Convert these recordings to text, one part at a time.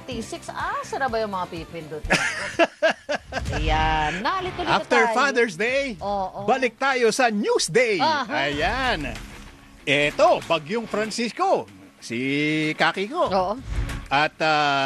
36. Asa na ba yung mga pipindot? Ayan. Nalito-lito After tayo. Father's Day, Oo. balik tayo sa Newsday. Aha. Ayan. Eto, Bagyong Francisco. Si Kaki ko. Oo. At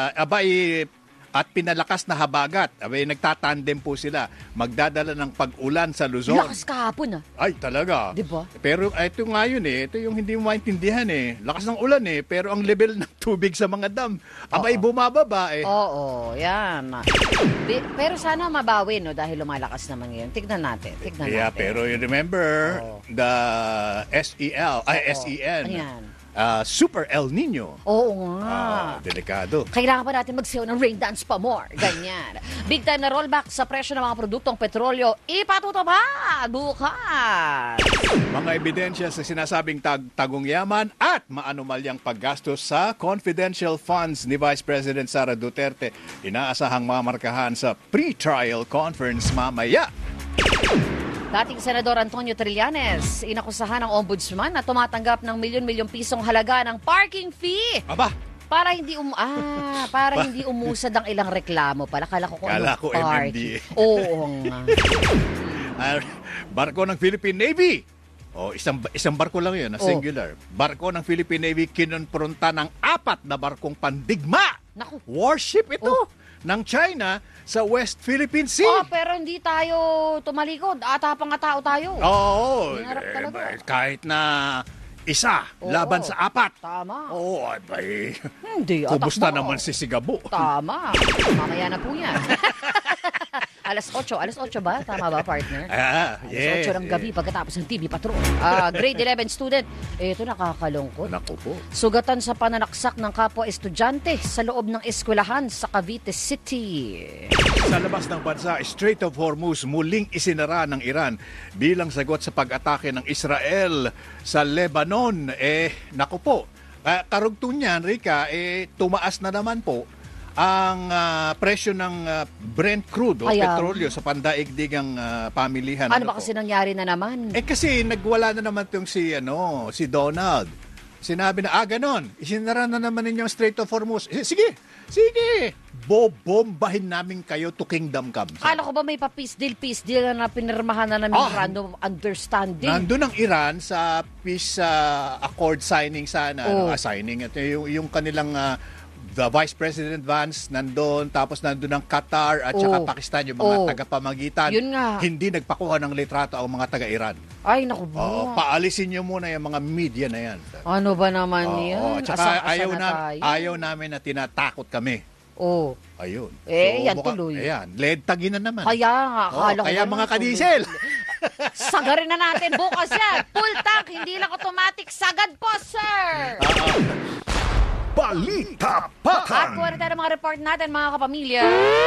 at pinalakas na habagat. Abay, nagtatandem po sila. Magdadala ng pag-ulan sa Luzon. Lakas kahapon Ay, talaga. Diba? Pero ito nga yun ito yung hindi mo maintindihan Lakas ng ulan pero ang level ng tubig sa mga dam, abay bumababa Oo, yan. Pero sana mabawi, no? Dahil lumalakas naman ngayon. Tignan natin. Yeah, pero you remember the SEN. Ayan. Super El Nino. Oo nga. Delikado. Kailangan pa natin magsayaw ng rain dance pa more. Ganyan. Big time na rollback sa presyo ng mga produktong petrolyo. Ipatutupad bukas. Mga ebidensya sa sinasabing tagong yaman at maanumalyang paggastos sa confidential funds ni Vice President Sara Duterte. Inaasahang mamarkahan sa pre-trial conference mamaya. Dating Senador Antonio Trillanes, inakusahan ng ombudsman na tumatanggap ng milyon-milyong pisong halaga ng parking fee. Aba, Para hindi hindi umusad ang ilang reklamo pala. Kala ko MMDA. Oo nga. Barko ng Philippine Navy. Isang barko lang yun, singular. Barko ng Philippine Navy kinonpronta ng 4 na barkong pandigma. Naku. Warship ito ng China sa West Philippine Sea. Pero hindi tayo tumalikod. Atapang tao tayo. Oo. Hinarap talaga. Kahit na isa laban sa 4. Tama. Oo, ay. Hindi. Kumusta atakbo. naman si Sigabo? Tama. Mamaya na po yan. Alas 8 ba? Tama ba, partner? Yes. Alas 8 ng gabi pagkatapos ng TV Patrol. Grade 11 student. Ito nakakalungkot. Naku po. Sugatan sa pananaksak ng kapwa estudyante sa loob ng eskwelahan sa Cavite City. Sa labas ng bansa, Strait of Hormuz muling isinara ng Iran bilang sagot sa pag-atake ng Israel sa Lebanon. Naku po. Karugtong niyan, Rika, tumaas na naman po ang presyo ng Brent crude o petrolyo sa pandaigdigang pamilihan. Ano ba kasi nangyari na naman? Kasi nagwala na naman itong si Donald. Sinabi na, ganon, isinara na naman ninyo ang Strait of Hormuz. Sige, bobombahin namin kayo to kingdom come. Kala ko ba may pa-peace deal na pinirmahan na ng memorandum of understanding? Nandun ang Iran sa peace accord signing sana. Signing. Ito yung kanilang the Vice President Vance nandun, tapos nandun ang Qatar at saka Pakistan, yung mga tagapamagitan. Yun nga. Hindi nagpakuha ng litrato ang mga taga-Iran. Ay, naku ba? Paalisin nyo muna yung mga media na yan. Ano ba naman yan? Tsaka ayaw namin na tinatakot kami. Ayun. Yan tuloy. Ayan, lead-tagin na naman. Kaya nga, akala ko kaya ba mga naman kadisel. Sagarin na natin bukas yan. Full tank, hindi lang automatic. Sagad po, sir! Balita At Patan. kuha tayo ng mga report natin, mga kapamilya.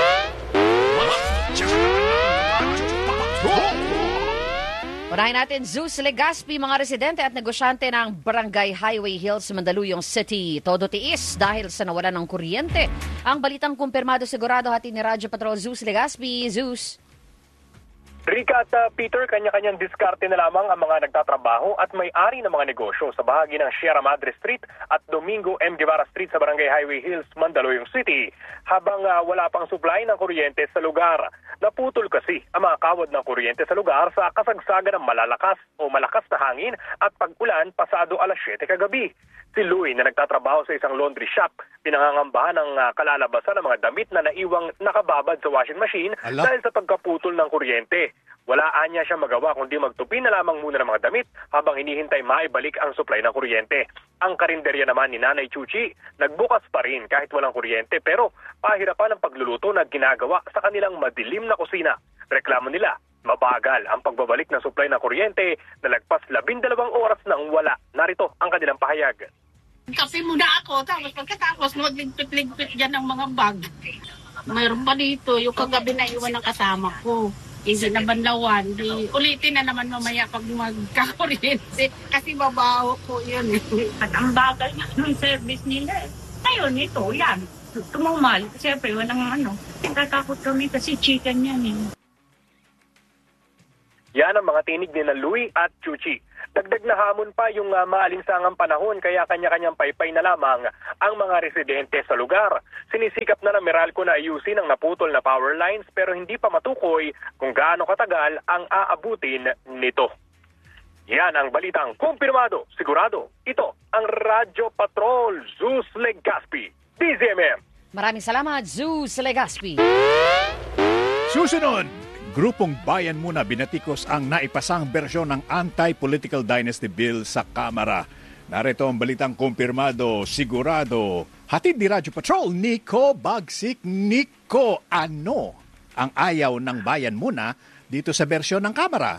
Unahin natin, Zeus Legaspi, mga residente at negosyante ng Barangay Highway Hills, Mandaluyong City. Todo tiis dahil sa nawalan ng kuryente. Ang balitang kumpirmado sigurado hati ni Radyo Patrol Zeus Legaspi. Zeus. Rika at Peter, kanya-kanyang diskarte na lamang ang mga nagtatrabaho at may-ari ng mga negosyo sa bahagi ng Sierra Madre Street at Domingo M. Guevara Street sa Barangay Highway Hills, Mandaluyong City. Habang wala pang supply ng kuryente sa lugar. Naputol kasi ang mga kawad ng kuryente sa lugar sa kasagsagan ng malakas na hangin at pag-ulan pasado alas 7 kagabi. Si Louie na nagtatrabaho sa isang laundry shop, pinangangambahan ng kalalabasan ng mga damit na naiwang nakababad sa washing machine dahil sa pagkaputol ng kuryente. Walaan niya siya magawa kundi magtupi na lamang muna ng mga damit habang hinihintay maibalik ang supply ng kuryente. Ang karinderya naman ni Nanay Chuchi, nagbukas pa rin kahit walang kuryente pero pahirapan ang pagluluto na ginagawa sa kanilang madilim na kusina. Reklamo nila, mabagal ang pagbabalik ng supply ng kuryente na lagpas 12 oras nang wala. Narito ang kanilang pahayag. Kape muna ako, tapos pagkatapos ligpit-ligpit dyan ng mga bag. Mayroon pa dito, yung kagabi na iwan ng kasama ko. Hindi na banlawan, ulitin na naman mamaya pag magkakuryente. Kasi babaho ko yun. At ang bagal ng service nila. Ngayon, ito, yan. Tumumal. Siyempre, walang natatakot kami kasi chicken yan . Yan ang mga tinig ni na Louie at Chuchi. Dagdag na hamon pa yung maalinsangang panahon kaya kanya-kanyang paypay na lamang ang mga residente sa lugar. Sinisikap na ng Meralco na ayusin ang naputol na power lines pero hindi pa matukoy kung gaano katagal ang aabutin nito. Yan ang balitang kumpirmado, sigurado. Ito ang Radyo Patrol, Zeus Legaspi, DZMM. Maraming salamat, Zeus Legaspi. Susunod, Grupong Bayan Muna binatikos ang naipasang bersyon ng Anti-Political Dynasty Bill sa Kamara. Narito ang balitang kumpirmado, sigurado. Hatid ni Radyo Patrol, Nico Bagsik. Nico, ano ang ayaw ng Bayan Muna dito sa bersyon ng Kamara?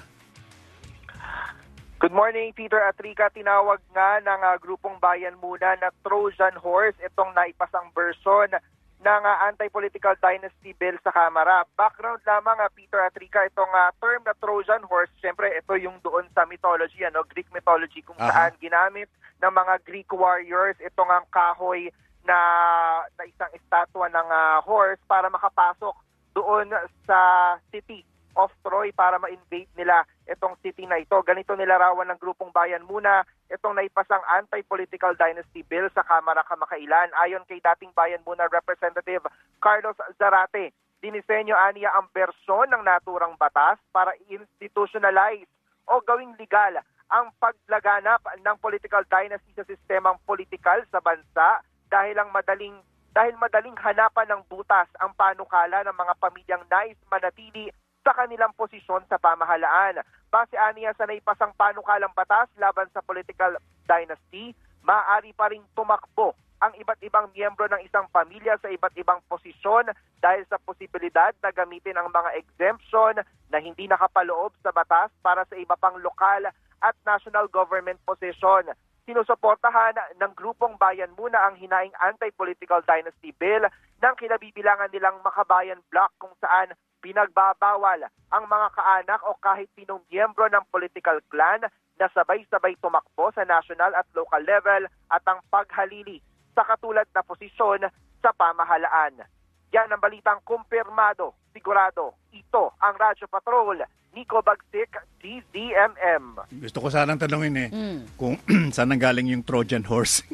Good morning, Peter at Rica. Tinawag nga ng Grupong Bayan Muna na Trojan Horse itong naipasang bersyon ng Anti-Political Dynasty Bill sa Kamara. Background lamang, Peter at Rica, itong term na Trojan Horse, siyempre ito yung doon sa mythology, Greek mythology, kung saan ginamit ng mga Greek warriors itong ang kahoy na isang estatwa ng horse para makapasok doon sa city of Troy para ma-invade nila itong city na ito. Ganito nilarawan ng Grupong Bayan Muna itong naipasang Anti-Political Dynasty Bill sa Kamara kamakailan. Ayon kay dating Bayan Muna Representative Carlos Zarate, dinisenyo aniya ang bersyon ng naturang batas para i-institutionalize o gawing legal ang paglaganap ng political dynasty sa sistemang politikal sa bansa dahil madaling hanapan ng butas ang panukala ng mga pamilyang nais manatili sa kanilang posisyon sa pamahalaan. Base aniya sa naipasang panukalang batas laban sa political dynasty, maaari pa ring tumakbo ang iba't ibang miyembro ng isang pamilya sa iba't ibang posisyon dahil sa posibilidad na gamitin ang mga exemption na hindi nakapaloob sa batas para sa iba pang lokal at national government position. Sinusuportahan ng Grupong Bayan Muna ang hinaing Anti-Political Dynasty Bill ng kinabibilangan nilang Makabayan Bloc kung saan pinagbabawal ang mga kaanak o kahit sinong miyembro ng political clan na sabay-sabay tumakbo sa national at local level at ang paghalili sa katulad na posisyon sa pamahalaan. Yan ang balitang kumpirmado, sigurado. Ito ang Radyo Patrol, Nico Bagsik, DZMM. Gusto ko sanang tanungin kung saan nanggaling yung Trojan Horse.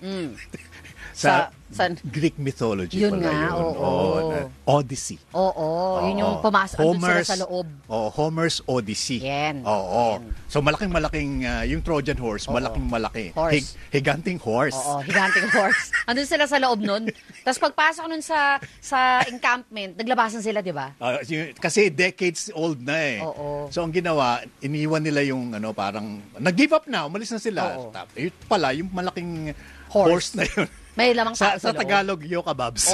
Sa Greek mythology yun pala nga, yun. Odyssey. Yun yung pumasok andun sila sa loob. Homer's Odyssey. Yan. So malaking yung Trojan Horse, malaking-malaki. Horse. Higanting horse. Higanting horse. Andun sila sa loob nun. Tapos pagpasok nun sa encampment, naglabasan sila, di ba? Kasi decades old na eh. So ang ginawa, iniwan nila yung parang nag-give up na, umalis na sila. Yun pala, yung malaking horse na yun. May lamang tao sa Tagalog, Yokababs.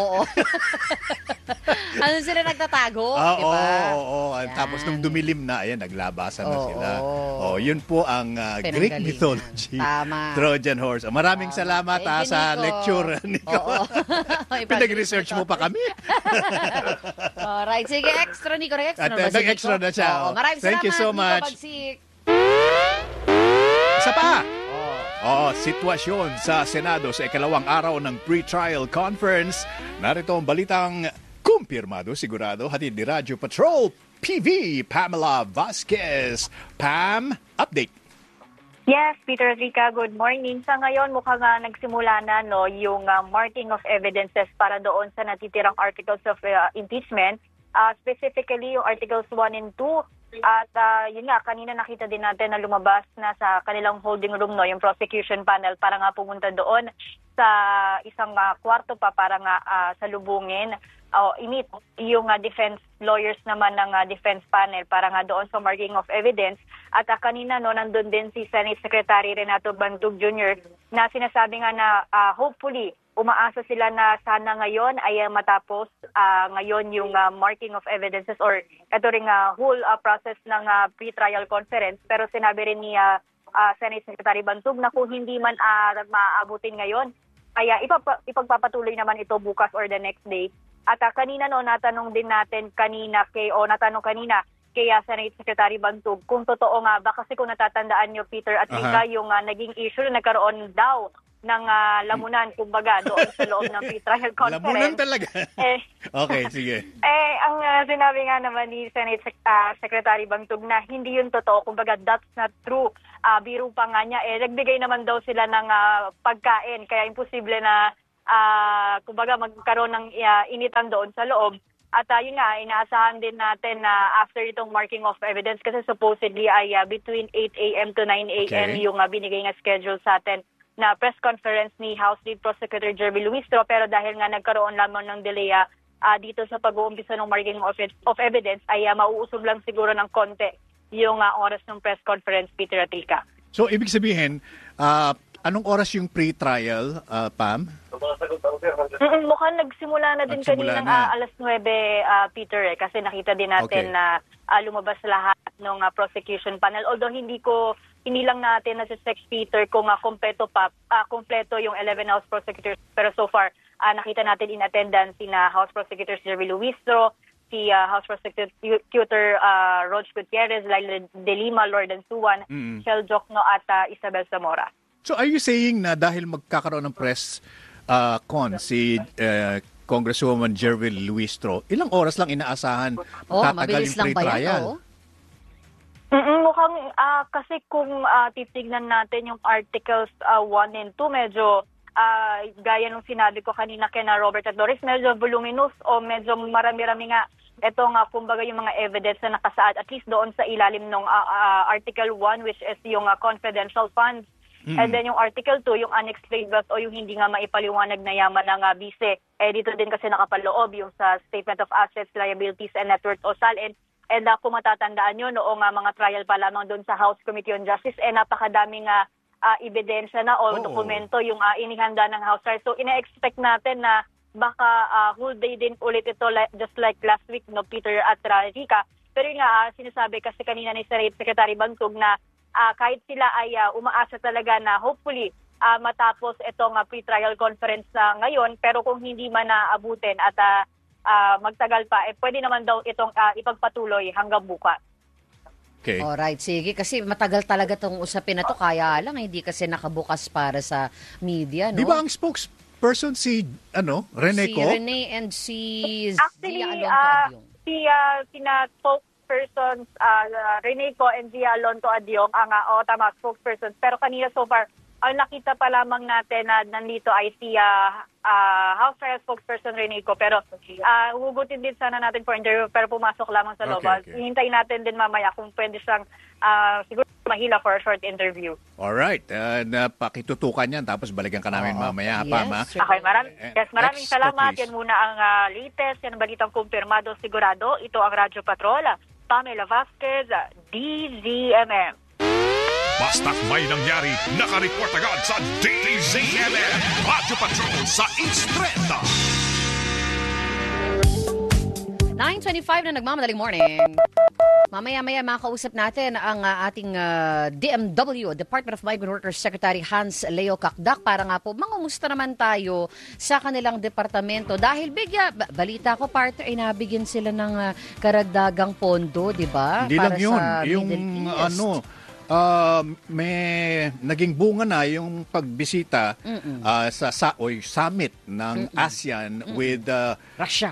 Ano sila nagtatago? Tapos nung dumilim na, naglabasan na sila. Yun po ang Greek mythology. Tama. Trojan Horse. Maraming salamat sa lecture, Nico. Pinag-research mo pa kami. Alright, sige, extra, Nico. Extra na siya. Maraming salamat, Thank you so much. Nico Bagsik. Isa pa. Sitwasyon sa Senado sa ikalawang araw ng pre-trial conference. Narito ang balitang kumpirmado, sigurado, hatid ni Radyo Patrol PV, Pamela Vasquez. Pam, update. Yes, Peter Rica, good morning. Sa ngayon, mukhang nagsimula na yung marking of evidences para doon sa natitirang articles of impeachment. Specifically, yung Articles 1 and 2. At yun nga, kanina nakita din natin na lumabas na sa kanilang holding room yung prosecution panel para nga pumunta doon sa isang kwarto pa para nga salubungin i-meet yung defense lawyers naman ng defense panel para nga doon sa marking of evidence. At kanina nandun din si Senate Secretary Renato Bantug Jr. na sinasabi nga na hopefully umaasa sila na sana ngayon ay matapos ngayon yung marking of evidences or ito ring whole process ng pre-trial conference. Pero sinabi rin ni Senate Secretary Bantug na kung hindi man maaabutin ngayon, kaya ipagpapatuloy naman ito bukas or the next day. At kanina natanong din natin kanina kay Senate Secretary Bantug kung totoo nga ba, kasi kung natatandaan nyo, Peter at Rika, yung naging issue na nagkaroon daw ng lamunan, kumbaga, doon sa loob ng pre-trial conference. Lamunan talaga? Okay, sige. Ang sinabi nga naman ni Senate Secretary Bantug na hindi yun totoo, kumbaga, that's not true. biro pa nga niya, nagbigay naman daw sila ng pagkain. Kaya imposible na, kumbaga, magkaroon ng initan doon sa loob. At yun nga, inaasahan din natin na after itong marking of evidence, kasi supposedly ay between 8 a.m. to 9 a.m. yung binigay nga schedule sa atin na press conference ni House Lead Prosecutor Jervy Luistro. Pero dahil nga nagkaroon lamang ng delay dito sa pag-uumpisa ng marking of evidence, ay mauusog lang siguro ng konti yung oras ng press conference, Peter at Rika. So, ibig sabihin, anong oras yung pre-trial, Pam? Mukhang nagsimula na din kaninang alas 9, Peter, kasi nakita din natin na lumabas lahat ng prosecution panel. Although hindi lang natin nasa-check, Peter, kung kompleto yung 11 House prosecutors. Pero so far, nakita natin in attendance sina House Prosecutors Jervy Luistro, si House Prosecutor Roch Gutierrez, Laila De Lima, Lordan Suwan, Shel Jokno at Isabel Zamora. So are you saying na dahil magkakaroon ng press si Congresswoman Jervy Luistro, ilang oras lang inaasahan tatagal yung pre-trial? Mukhang kasi kung titignan natin yung articles 1 and 2, medyo gaya nung sinabi ko kanina kina Robert at Doris, medyo voluminous o medyo marami-rami nga ito nga kumbaga yung mga evidence na nakasaad at least doon sa ilalim ng Article 1, which is yung confidential funds. And then yung Article 2, yung unexplained wealth o yung hindi nga maipaliwanag na yaman ng bise. Dito din kasi nakapaloob yung sa Statement of Assets, Liabilities and Net Worth o SALN. And kung matatandaan nyo, noong mga trial pa lamang doon sa House Committee on Justice, napakadaming ebidensya na o dokumento yung inihanda ng House trial. So ina-expect natin na baka whole day din ulit ito just like last week, no, Peter at Rika. Pero yun nga, sinasabi kasi kanina ni Secretary Bantog na kahit sila ay umaasa talaga na hopefully matapos itong pre-trial conference ngayon, pero kung hindi man naabutin at magtagal pa, pwede naman daw itong ipagpatuloy hanggang bukas. Okay. Alright, sige. Kasi matagal talaga itong usapin na to, kaya lang hindi kasi nakabukas para sa media, no? Di ba ang spokesperson si Rene Co? Si Rene and si Actually, Zia Alonto Adyong. Spokespersons Rene Co and Zia Alonto Adyong ang spokespersons. Pero kanina so far, ang nakita pa lamang natin na nandito ay si House Trial spokesperson Rene Co. Pero hugutin din sana natin for interview pero pumasok lamang sa loob. Okay. Hintayin natin din mamaya kung pwede siyang siguro mahila for a short interview. Alright, pakitutukan yan tapos balikan ka namin mamaya, yes, Pam. sure. Okay, maraming salamat. Please. Yan muna ang latest. Yan ang balitang kumpirmado sigurado. Ito ang Radyo Patrol. Pamela Vasquez, DZMM. Basta't may nangyari, nakareport agad sa DZMM. Radyo Patrol sa East 30. 9:25 na nagmamadaling morning. Mamaya-maya makausap natin ang ating DMW, Department of Migrant Workers Secretary Hans Leo Kakdak para nga po mangumusta naman tayo sa kanilang departamento dahil balita ko partner ay nabigyan sila ng karagdagang pondo, di ba? Hindi para lang yun, sa yung Middle East. may naging bunga na yung pagbisita sa summit ng ASEAN with Russia.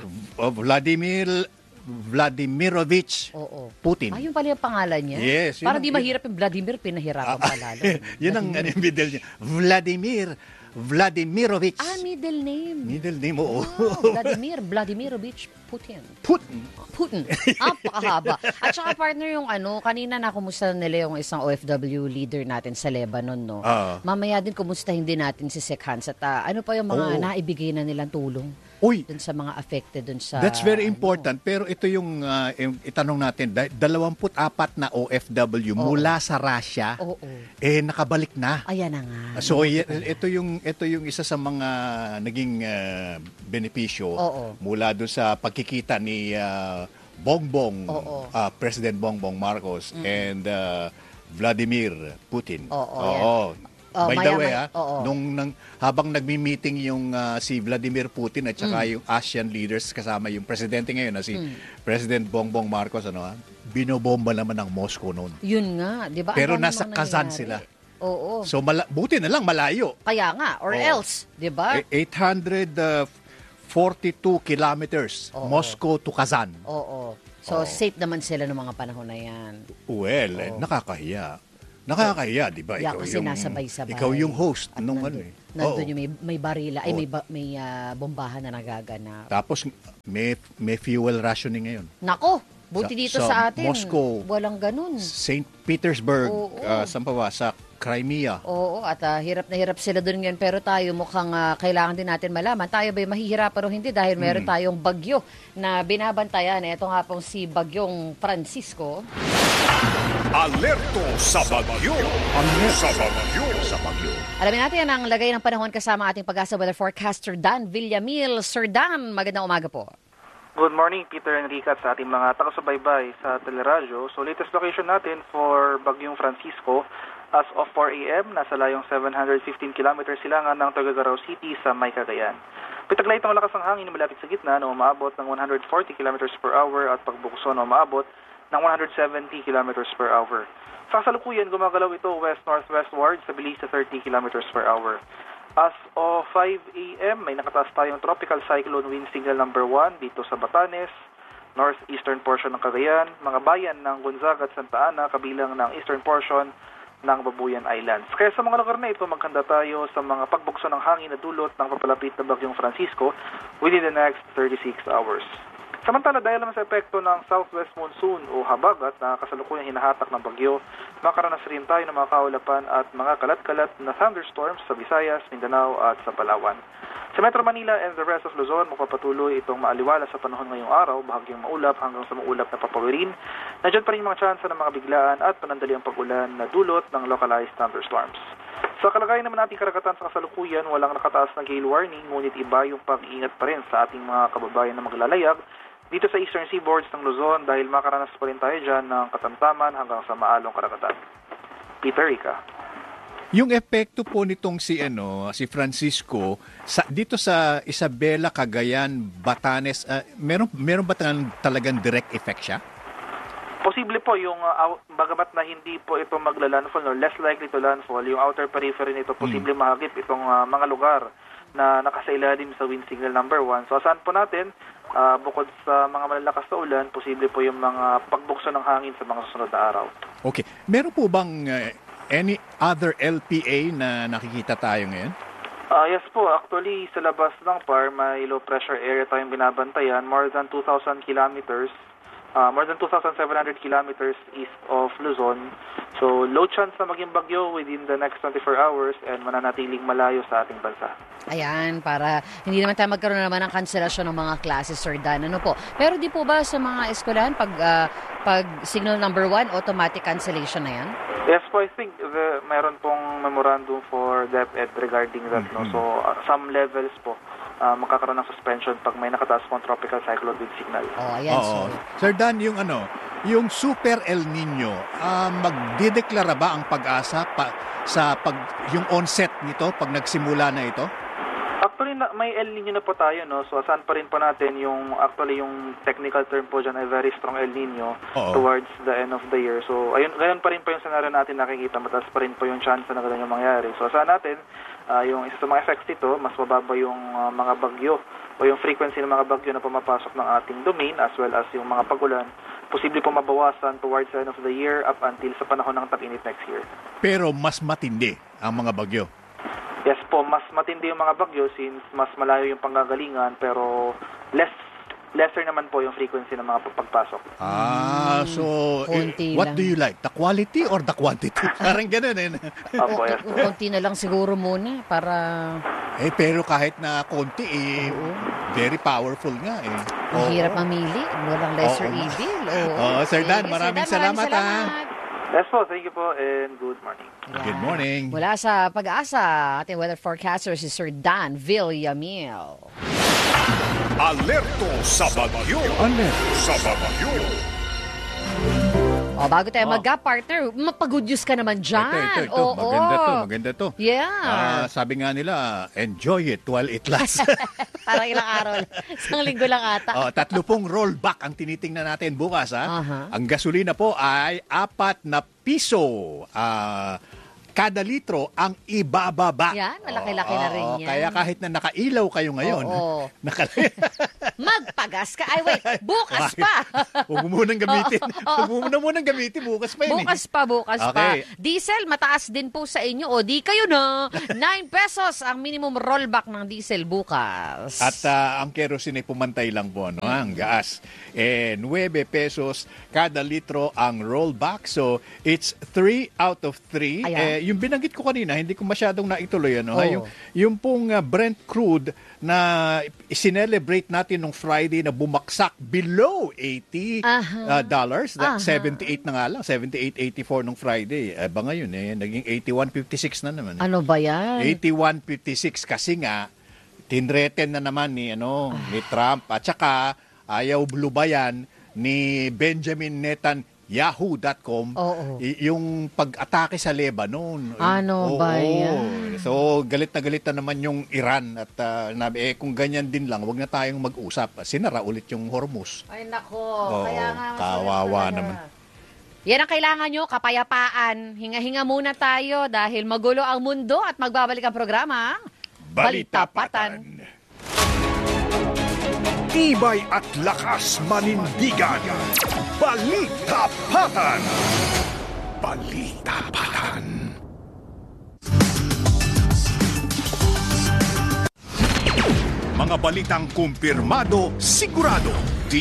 Vladimirovich Putin. Yung pala yung pangalan niya? Yes. Para di mahirap yung Vladimir, pinahirapan palalo. Yun ang middle niya. Vladimirovich. Middle name. Middle name, oo. Vladimirovich Putin. Putin. Pakahaba. At saka partner yung kanina nakumusta nila yung isang OFW leader natin sa Lebanon, no? Mamaya din kumustahin din natin si Sec Hans at ano pa yung mga naibigay na nilang tulong dun sa mga affected dun sa... That's very important. Pero ito yung itanong natin, 24 na OFW mula sa Russia, nakabalik na. Ayan na nga. So ito yung isa sa mga naging benepisyo mula doon sa pagkikita ni Bongbong, President Bongbong Marcos and Vladimir Putin. By the way, habang nagmi-meeting yung si Vladimir Putin at saka yung ASEAN leaders kasama yung presidente ngayon na si President Bongbong Marcos, binobomba naman ng Moscow noon. Yun nga, 'di ba? Pero nasa Kazan sila. Oo. So buti na lang malayo. Kaya nga, or else, 'di ba? 842 kilometers Moscow to Kazan. So safe naman sila ng mga panahon na 'yan. Well, nakakahiya. Nakakahiya, di ba? Yeah, kasi nasabay-sabay. Ikaw yung host At nung nandun yung may barila, ay may bombahan na nagaganap. Tapos may fuel rationing ngayon. Nako, buti dito sa atin. Moscow, walang ganun. St. Petersburg, Oo. saan pa ba? Sa Crimea. Oo, at hirap na hirap sila doon ngayon. Pero tayo mukhang kailangan din natin malaman. Tayo ba'y mahihirapan o hindi dahil meron tayong bagyo na binabantayan. Ito nga pong si Bagyong Francisco. Alerto sa bagyo. Sa bagyo. Sa bagyo. Alamin natin ang lagay ng panahon kasama ating Pag-asa weather forecaster Dan Villamil. Sir Dan, magandang umaga po. Good morning, Peter and Rica, sa ating mga taga-subaybay sa Teleradyo. So, latest location natin for Bagyong Francisco. As of 4 a.m., nasa layong 715 kilometers silangan ng Tuguegarao City sa May Cagayan. Pitaglay itong lakas ng hangin na malapit sa gitna na umaabot ng 140 kilometers per hour at pagbukso na umaabot ng 170 kilometers per hour. Sa kasalukuyan, gumagalaw ito west-northwestward sa bilis sa 30 kilometers per hour. As of 5 a.m., may nakataas tayong tropical cyclone wind signal number 1 dito sa Batanes, northeastern portion ng Cagayan, mga bayan ng Gonzaga at Santa Ana, kabilang ng eastern portion ng Babuyan Islands. Kaya sa mga lugar na ito, magkanda tayo sa mga pagbukso ng hangin na dulot ng papalapit na Bagyong Francisco within the next 36 hours. Samantala, dahil naman sa epekto ng southwest monsoon o habagat na kasalukuyang hinahatak ng bagyo, makaranas rin tayo ng mga kaulapan at mga kalat-kalat na thunderstorms sa Visayas, Mindanao at sa Palawan. Sa Metro Manila and the rest of Luzon, magpapatuloy itong maaliwala sa panahon ngayong araw, bahagyang maulap hanggang sa maulap na papawirin. Nandiyan pa rin mga tsansa ng mga biglaan at panandaliang pag-ulan na dulot ng localized thunderstorms. Sa kalagayan naman nating karagatan sa kasalukuyan, walang nakataas na gale warning, ngunit iba yung pag-iingat pa rin sa ating mga kababayan na maglalayag dito sa eastern seaboards ng Luzon dahil makaranas pa rin tayo dyan ng katamtaman hanggang sa maalong karagatan. Peter, Rica. Yung epekto po nitong si Francisco dito sa Isabela, Cagayan, Batanes, meron ba talagang direct effect siya? Posible po yung bagamat na hindi po ito magla-landfall, no, less likely to landfall, yung outer periphery nito posible mahagip itong mga lugar na nakasailalim sa wind signal number 1. So asahan po natin, bukod sa mga malalakas na ulan, posible po yung mga pagbukso ng hangin sa mga susunod na araw. Okay. Meron po bang any other LPA na nakikita tayo ngayon? Yes po. Actually, sa labas ng PAR, may low pressure area tayong binabantayan. More than 2,700 kilometers east of Luzon. So, low chance na maging bagyo within the next 24 hours and mananatiling malayo sa ating bansa. Ayan, para hindi naman tayo magkaroon naman ng kanselasyon ng mga classes, Sir Dan. Ano po? Pero di po ba sa mga eskwelahan, pag signal number 1, automatic cancellation na yan? Yes po, I think mayroon pong memorandum for DepEd regarding that. No? So, some levels po, magkakaroon ng suspension pag may nakataas pong tropical cyclone wind signal. Ayan. Sir Dan, yung Super El Nino, magdideklara ba ang Pag-asa yung onset nito pag nagsimula na ito? Actually, may El Nino na po tayo, no? So, asan pa rin po natin yung technical term po dyan ay very strong El Nino towards the end of the year. So, gayon pa rin po yung scenario natin nakikita, mataas pa rin po yung chance na ganun yung mangyari. So, asahan natin, yung isa sa mga effects dito, mas mababa yung mga bagyo o yung frequency ng mga bagyo na pumapasok ng ating domain as well as yung mga pag-ulan, posible po mabawasan towards the end of the year up until sa panahon ng tag-init next year. Pero mas matindi ang mga bagyo? Yes po, mas matindi yung mga bagyo since mas malayo yung panggagalingan pero lesser naman po yung frequency ng mga pagpasok. So what do you like? The quality or the quantity? Parang ganun Opo, yes po. Konti na lang siguro muna para... pero kahit na konti, very powerful nga Ang hirap mamili. Walang lesser evil. Sir Dan, maraming salamat. Yes po, thank you po and good morning. Good morning. Mula sa Pag-asa, ating weather forecaster si Sir Dan Villamil. Alerto sa bagyo. Sa bagyo. Bago tayo mag-partner, mapag-good news ka naman dyan. Ito. Maganda to. Yeah. Sabi nga nila, enjoy it while it lasts. Parang ilang araw lang. Isang linggo lang ata. 30 rollback ang tinitingnan natin bukas. Ang gasolina po ay 4 na piso. kada litro ang ibababa. Yan, malaki-laki na rin yan. Kaya kahit na nakailaw kayo ngayon, magpagas ka. Ay, wait, bukas pa. Huwag mo munang gamitin. Huwag mo munang gamitin, bukas pa yun. Bukas pa. Diesel, mataas din po sa inyo. O, di kayo na. 9 pesos ang minimum rollback ng diesel bukas. At ang kerosene ay pumantay lang po, ang gas. 9 pesos kada litro ang rollback. So, it's 3 out of 3. Yung binanggit ko kanina, hindi ko masyadong naituloy. Yung pong Brent crude na sinelebrate natin nung Friday na bumagsak below $80. Dollars. 78 na nga lang. 78.84 nung Friday. Ba ngayon, naging 81.56 na naman. Ano ba yan? 81.56 kasi nga, tinreten na naman ni Trump. At saka, ayaw blubayan ni Benjamin Netanyahu.com yung pag-atake sa Lebanon. Ano ba yan? So, galit na naman yung Iran at kung ganyan din lang, wag na tayong mag-usap. Sinara ulit yung Hormuz. Ay nako, kaya nga kawawa naman. Yan ang kailangan nyo, kapayapaan. Hinga-hinga muna tayo dahil magulo ang mundo at magbabalik ang programa. Balita Patan. Tibay at lakas manindigan. Balita Patan. Balita Patan. Mga balitang kumpirmado, sigurado.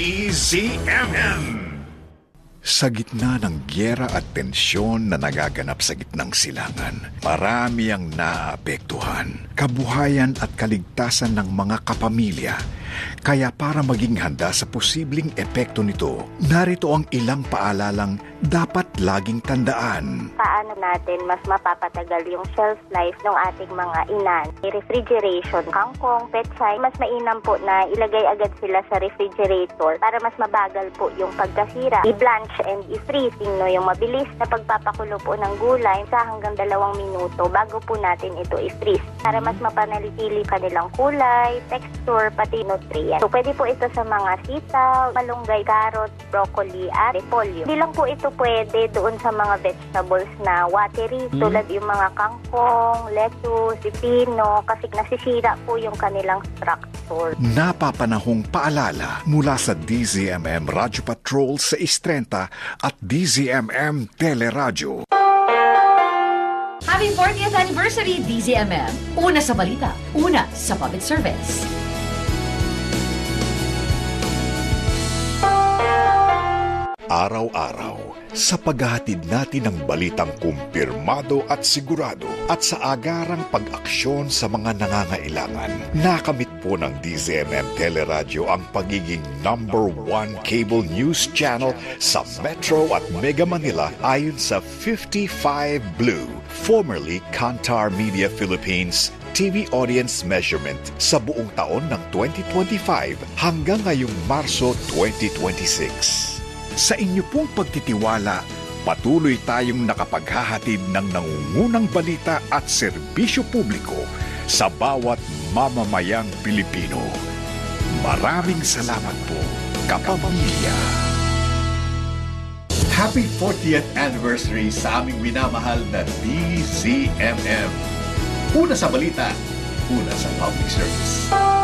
DZMM. Sa gitna ng gyera at tensyon na nagaganap sa gitnang silangan, marami ang naapektuhan, kabuhayan at kaligtasan ng mga kapamilya. Kaya para maging handa sa posibleng epekto nito, narito ang ilang paalalang dapat laging tandaan. Paano natin mas mapapatagal yung shelf life ng ating mga inan? Refrigeration, kangkong, petsay, mas mainam po na ilagay agad sila sa refrigerator para mas mabagal po yung pagkasira. I-blanch and i-freezing, yung mabilis na pagpapakulo po ng gulay sa hanggang 2 minuto bago po natin ito i-freeze para mas mapanalitili kanilang kulay, texture, pati nutrient. So, pwede po ito sa mga sitaw, malunggay, carrot, broccoli, at repolyo. Hindi lang po ito pwede doon sa mga vegetables na watery, tulad yung mga kangkong, lettuce, pipino, kasi nasisira po yung kanilang structure. Napapanahong paalala mula sa DZMM Radyo Patrol sa 630 at DZMM Teleradyo. Happy 40th anniversary, DZMM. Una sa balita, una sa public service. Araw-araw, sa paghahatid natin ng balitang kumpirmado at sigurado at sa agarang pag-aksyon sa mga nangangailangan, nakamit po ng DZMM Teleradyo ang pagiging #1 cable news channel sa Metro at Mega Manila ayon sa 55 Blue, formerly Kantar Media Philippines TV audience measurement sa buong taon ng 2025 hanggang ngayong Marso 2026. Sa inyo pong pagtitiwala, patuloy tayong nakapaghahatid ng nangungunang balita at serbisyo publiko sa bawat mamamayang Pilipino. Maraming salamat po, kapamilya. Happy 40th anniversary sa aming minamahal na DZMM. Una sa balita, una sa public service.